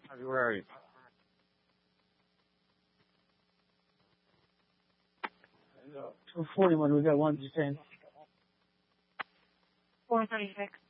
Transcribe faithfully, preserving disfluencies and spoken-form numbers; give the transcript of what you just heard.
February. two forty-one, we got one to ten. four thirty-six.